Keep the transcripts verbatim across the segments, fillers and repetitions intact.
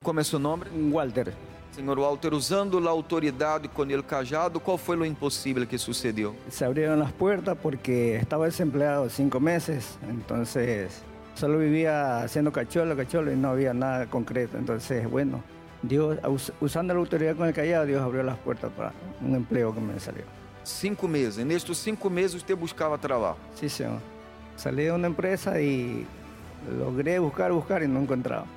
Como é seu nome? Walter. Senhor Walter, usando a autoridade com el cajado, qual foi o impossível que sucedeu? Se abrieron las puertas porque estaba desempleado cinco meses, entonces solo vivía haciendo cacholo, cacholo y no había nada concreto. Entonces, bueno, Dios, us- usando la autoridad con el callado, Dios abrió las puertas para un empleo que me salió. Cinco meses. Nestes cinco meses você buscava trabalho. Sí, señor. Salí de una empresa y logré buscar, buscar y no encontraba.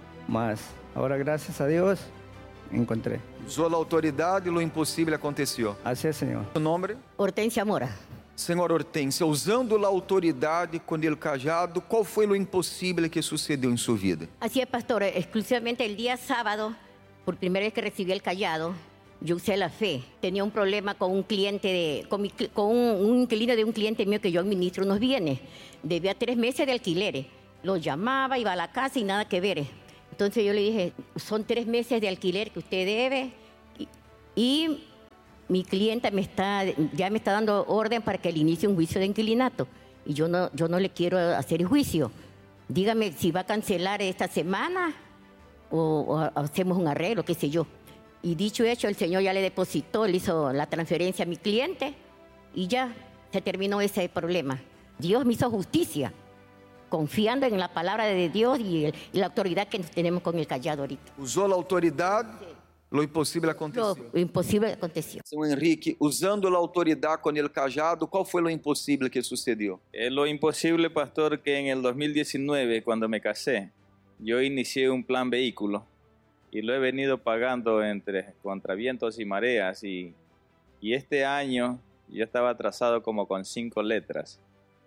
Mas ahora, gracias a Dios, encontré. Usou a autoridade e o impossível aconteceu. Así es, Señor. Seu nome? Hortensia Mora. Senhora Hortência, usando a autoridade com el cajado, qual foi o impossível que sucedeu em sua vida? Así es, pastor. Exclusivamente el día sábado, por primera vez que recibí el callado, yo usé la fe. Tenía un problema con un cliente, de, con, mi, con un, un inquilino de un cliente mío que yo administro unos bienes. Debía tres meses de alquileres. Lo llamaba, iba a la casa y nada que ver. Entonces yo le dije, son tres meses de alquiler que usted debe y, y mi clienta me está, ya me está dando orden para que le inicie un juicio de inquilinato. Y yo no, yo no le quiero hacer juicio. Dígame si va a cancelar esta semana o, o hacemos un arreglo, qué sé yo. Y dicho y hecho, el Señor ya le depositó, le hizo la transferencia a mi cliente y ya se terminó ese problema. Dios me hizo justicia, confiando en la palabra de Dios y, el, y la autoridad que tenemos con el callado ahorita. Usou a autoridade, o impossível aconteceu. Lo imposible aconteció. Senhor Henrique, usando a autoridade com el cajado, qual foi o impossível que sucedeu? Eh, lo imposible, pastor, que en el dos mil diecinueve, cuando me casé, yo inicié un plan vehículo y lo he venido pagando entre contra vientos y mareas y, y este año yo estaba atrasado como con cinco letras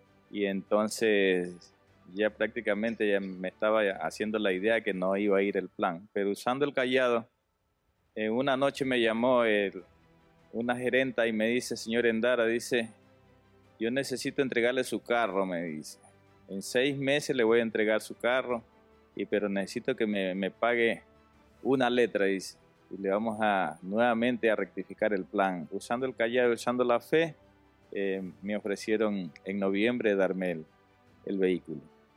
y entonces ya prácticamente ya me estaba haciendo la idea que no iba a ir el plan, pero usando el callado, eh, una noche me llamó el, una gerenta y me dice, señor Endara, dice, yo necesito entregarle su carro, me dice, en seis meses le voy a entregar su carro, y, pero necesito que me, me pague una letra, dice, y le vamos a nuevamente a rectificar el plan. Usando el callado, usando la fe, eh, me ofrecieron en noviembre darme el, el vehículo.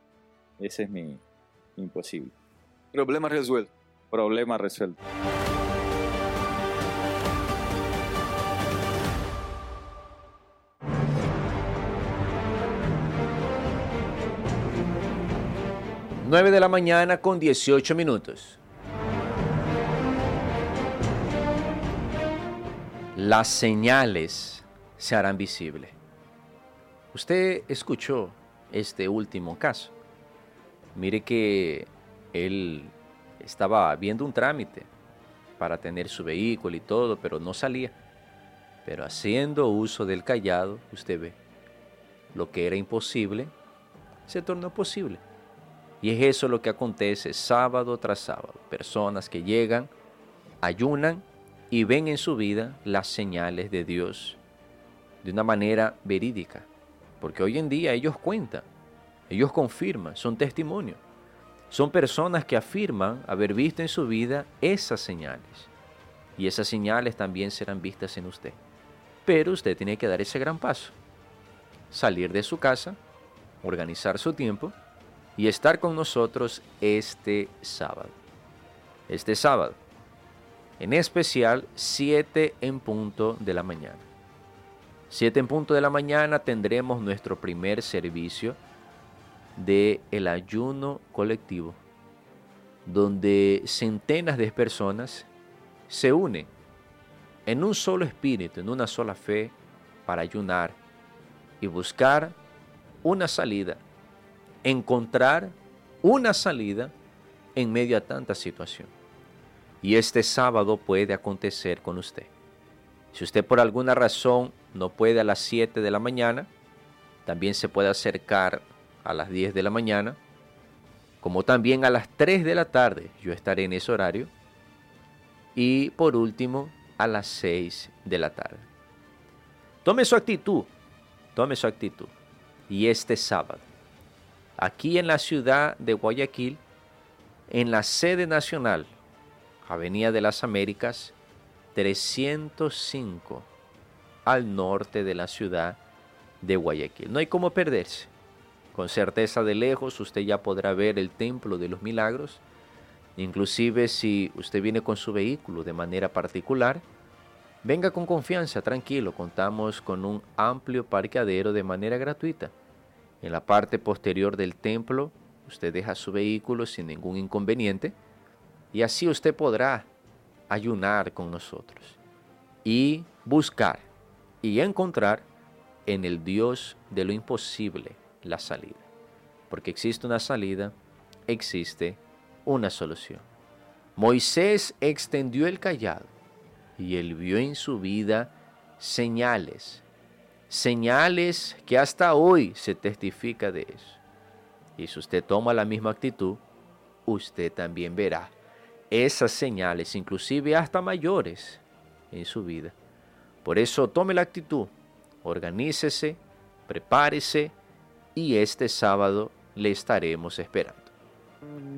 Ese es mi, mi imposible. Problema resuelto. Problema resuelto. nueve de la mañana con dieciocho minutos. Las señales se harán visibles. Usted escuchó este último caso. Mire que él estaba viendo un trámite para tener su vehículo y todo, pero no salía. Pero haciendo uso del callado, usted ve, lo que era imposible se tornó posible. Y es eso lo que acontece sábado tras sábado. Personas que llegan, ayunan y ven en su vida las señales de Dios de una manera verídica. Porque hoy en día ellos cuentan, ellos confirman, son testimonios. Son personas que afirman haber visto en su vida esas señales. Y esas señales también serán vistas en usted. Pero usted tiene que dar ese gran paso. Salir de su casa, organizar su tiempo y estar con nosotros este sábado. Este sábado. En especial, siete en punto de la mañana. siete en punto de la mañana tendremos nuestro primer servicio de el ayuno colectivo, donde centenas de personas se unen en un solo espíritu, en una sola fe, para ayunar y buscar una salida, encontrar una salida en medio a tanta situación. Y este sábado puede acontecer con usted. Si usted por alguna razón no puede a las siete de la mañana, también se puede acercar a las diez de la mañana, como también a las tres de la tarde, yo estaré en ese horario, y por último a las seis de la tarde. Tome su actitud, tome su actitud. Y este sábado, aquí en la ciudad de Guayaquil, en la sede nacional, Avenida de las Américas, trescientos cinco, al norte de la ciudad de Guayaquil. No hay cómo perderse. Con certeza de lejos usted ya podrá ver el Templo de los Milagros Inclusive si usted viene con su vehículo de manera particular, venga con confianza, tranquilo, contamos con un amplio parqueadero de manera gratuita. En la parte posterior del templo, usted deja su vehículo sin ningún inconveniente y así usted podrá ayunar con nosotros y buscar y encontrar en el Dios de lo imposible la salida. Porque existe una salida, existe una solución. Moisés extendió el cayado y él vio en su vida señales, señales que hasta hoy se testifica de eso. Y si usted toma la misma actitud, usted también verá esas señales, inclusive hasta mayores en su vida. Por eso tome la actitud, organícese, prepárese y este sábado le estaremos esperando.